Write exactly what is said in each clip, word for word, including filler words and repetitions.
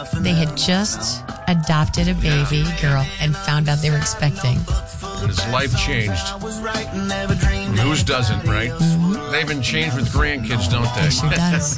They had just adopted a baby girl and found out they were expecting. And his life changed. Whose doesn't, right? Mm-hmm. They even change with grandkids, don't they? It sure does.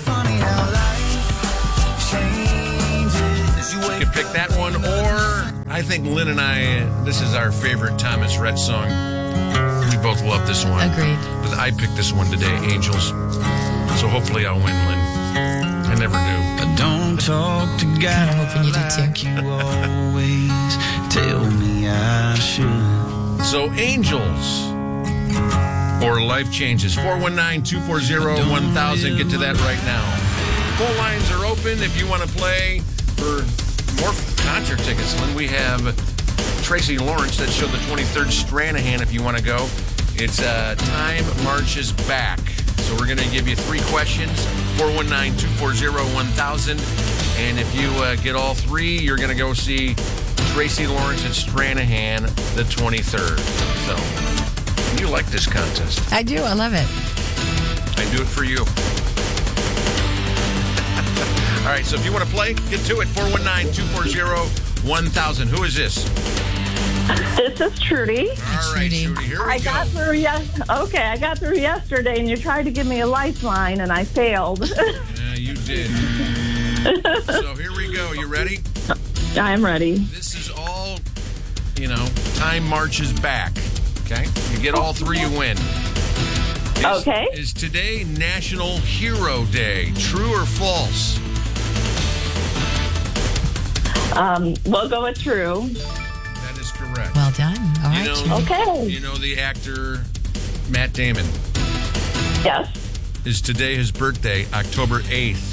You can pick that one, or I think Lynn and I, this is our favorite Thomas Rhett song. We both love this one. Agreed. But I picked this one today, Angels. So hopefully I'll win, Lynn. I never do. I don't talk to God I'm hoping you do like too. you always tell me I should. So Angels or Life Changes. four one nine, two four zero, one thousand. Get to that right now. Phone lines are open if you want to play for more concert tickets. Lynn, we have Tracy Lawrence that showed the twenty-third Stranahan if you want to go. It's uh, Time Marches Back. So we're going to give you three questions, four one nine, two four zero, one thousand. And if you uh, get all three, you're going to go see Tracy Lawrence at Stranahan the twenty-third. So you like this contest. I do. I love it. I do it for you. All right, so if you want to play, get to it. four one nine, two four zero, one thousand. Who is this? This is Trudy. All right, Trudy. Trudy, here we I go. got through yes. Okay, I got through yesterday, and you tried to give me a lifeline, and I failed. Yeah, you did. So here we go. You ready? I'm ready. This is all, you know, Time Marches Back. Okay? You get all three, you win. Is, Okay. Is today National Hero Day? True or false? Um, we'll go with true. That is correct. Well done. All right. You know, Trudy. Okay. You know the actor Matt Damon. Yes. Is today his birthday, October eighth?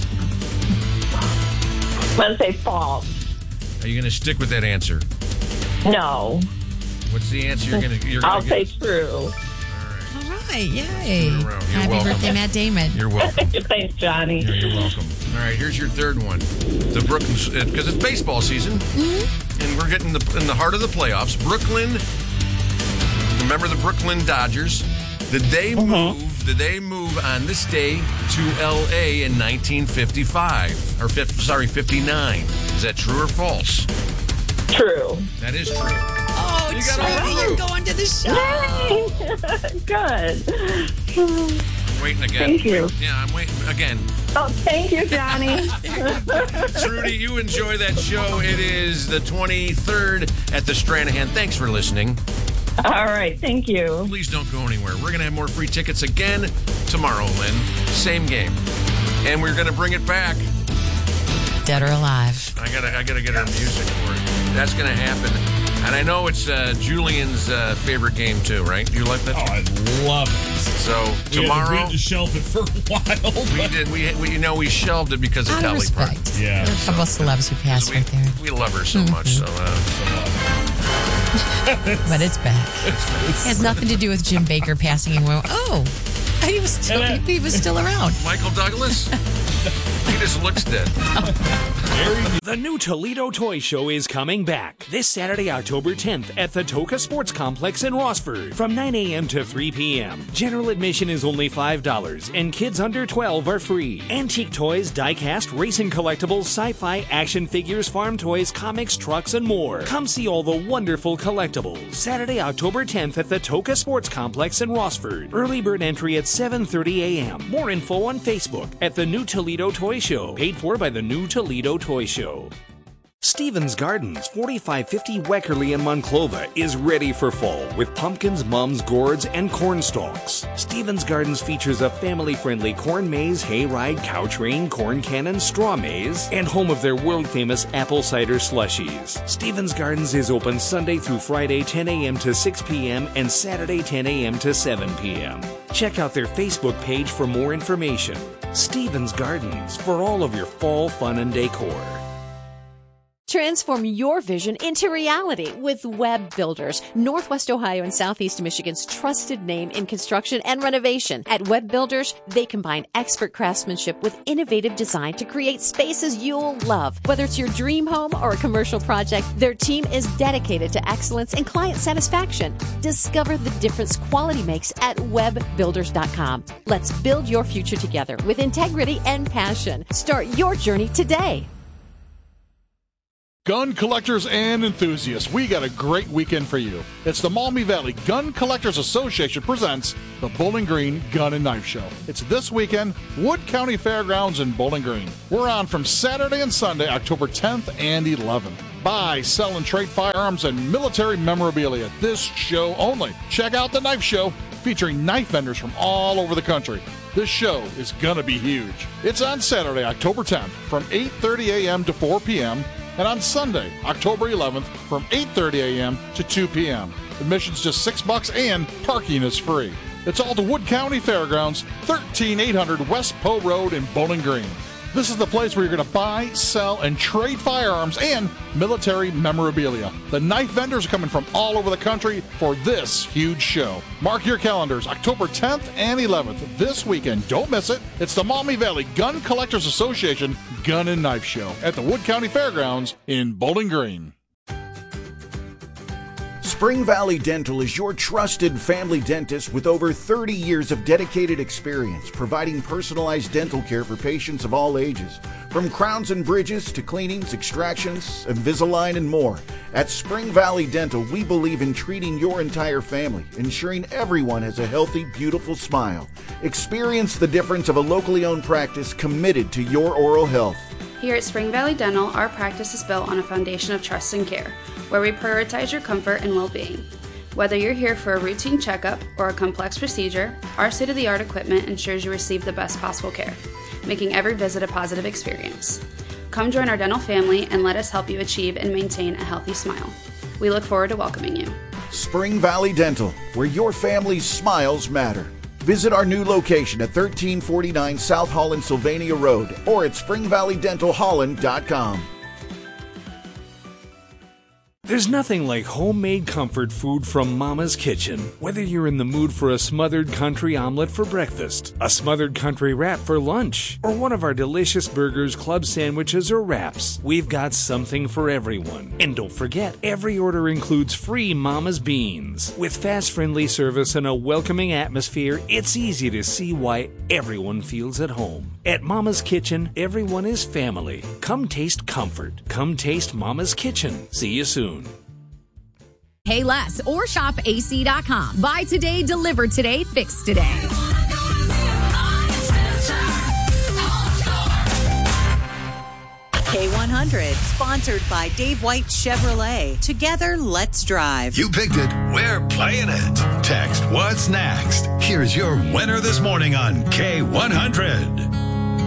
I'm going to say false. Are you going to stick with that answer? No. What's the answer you're going to you're I'll gonna say get? true. All right. All right. Yay. You're Happy welcome. birthday, Matt Damon. You're welcome. Thanks, Johnny. You're, you're welcome. All right, here's your third one. The Brooklyn, because it's baseball season, Mm-hmm. and we're getting the, in the heart of the playoffs. Brooklyn, remember the Brooklyn Dodgers? Did they move? Did they move on this day to L A in nineteen fifty-five or fifty, sorry, fifty-nine? Is that true or false? True. That is true. Oh, You got all Trudy, three. you're going to the show. Good. I'm waiting again. Thank you. Yeah, I'm waiting again. Oh, thank you, Johnny. Trudy, you enjoy that show. It is the twenty-third at the Stranahan. Thanks for listening. All right. Thank you. Please don't go anywhere. We're going to have more free tickets again tomorrow, Lynn. Same game. And we're going to bring it back. Dead or alive. I got to I gotta get our music for it. That's going to happen. And I know it's uh, Julian's uh, favorite game, too, right? You like that? Oh, I love it. So tomorrow, We had to shelf it for a while. we did. We, we you know we shelved it because of Out of Kelly Park. respect. Yeah. There are a couple of celebs who passed We, right there. we love her so much. So uh, But it's back. It has nothing to do with Jim Baker passing and going, oh, he was still, And that- he was still around. Michael Douglas, he just looks dead. The new Toledo Toy Show is coming back this Saturday, October tenth at the Toka Sports Complex in Rossford from nine a.m. to three p.m. General admission is only five dollars and kids under twelve are free. Antique toys, die-cast, racing collectibles, sci-fi, action figures, farm toys, comics, trucks, and more. Come see all the wonderful collectibles. Saturday, October tenth at the Toka Sports Complex in Rossford. Early bird entry at seven thirty a.m. More info on Facebook at the New Toledo Toy Show. Paid for by the New Toledo Toy Show. Stevens Gardens, forty-five fifty Weckerly in Monclova, is ready for fall with pumpkins, mums, gourds, and corn stalks. Stevens Gardens features a family-friendly corn maze, hayride, cow train, corn cannon, straw maze, and home of their world-famous apple cider slushies. Stevens Gardens is open Sunday through Friday, ten a.m. to six p.m. and Saturday, ten a.m. to seven p.m. Check out their Facebook page for more information. Stevens Gardens, for all of your fall fun and decor. Transform your vision into reality with Web Builders, Northwest Ohio and Southeast Michigan's trusted name in construction and renovation. At Web Builders, they combine expert craftsmanship with innovative design to create spaces you'll love. Whether it's your dream home or a commercial project, their team is dedicated to excellence and client satisfaction. Discover the difference quality makes at web builders dot com. Let's build your future together with integrity and passion. Start your journey today. Gun collectors and enthusiasts, we got a great weekend for you. It's the Maumee Valley Gun Collectors Association presents the Bowling Green Gun and Knife Show. It's this weekend, Wood County Fairgrounds in Bowling Green. We're on from Saturday and Sunday, October tenth and eleventh. Buy, sell, and trade firearms and military memorabilia this show only. Check out the Knife Show, featuring knife vendors from all over the country. This show is going to be huge. It's on Saturday, October tenth, from eight thirty a.m. to four p.m., and on Sunday, October eleventh, from eight thirty a.m. to two p.m. Admission's just six bucks and parking is free. It's all to Wood County Fairgrounds, thirteen eight hundred West Poe Road in Bowling Green. This is the place where you're going to buy, sell, and trade firearms and military memorabilia. The knife vendors are coming from all over the country for this huge show. Mark your calendars, October tenth and eleventh, this weekend. Don't miss it. It's the Maumee Valley Gun Collectors Association Gun and Knife Show at the Wood County Fairgrounds in Bowling Green. Spring Valley Dental is your trusted family dentist with over thirty years of dedicated experience providing personalized dental care for patients of all ages. From crowns and bridges to cleanings, extractions, Invisalign, and more. At Spring Valley Dental, we believe in treating your entire family, ensuring everyone has a healthy, beautiful smile. Experience the difference of a locally owned practice committed to your oral health. Here at Spring Valley Dental, our practice is built on a foundation of trust and care, where we prioritize your comfort and well-being. Whether you're here for a routine checkup or a complex procedure, our state-of-the-art equipment ensures you receive the best possible care, making every visit a positive experience. Come join our dental family and let us help you achieve and maintain a healthy smile. We look forward to welcoming you. Spring Valley Dental, where your family's smiles matter. Visit our new location at thirteen forty-nine South Holland Sylvania Road or at spring valley dental holland dot com. There's nothing like homemade comfort food from Mama's Kitchen. Whether you're in the mood for a smothered country omelet for breakfast, a smothered country wrap for lunch, or one of our delicious burgers, club sandwiches, or wraps, we've got something for everyone. And don't forget, every order includes free Mama's Beans. With fast, friendly service and a welcoming atmosphere, it's easy to see why everyone feels at home. At Mama's Kitchen, everyone is family. Come taste comfort. Come taste Mama's Kitchen. See you soon. Pay less or shop A C dot com. Buy today, deliver today, fix today. K one hundred, sponsored by Dave White Chevrolet. Together, let's drive. You picked it. We're playing it. Text "What's next?" Here's your winner this morning on K one hundred.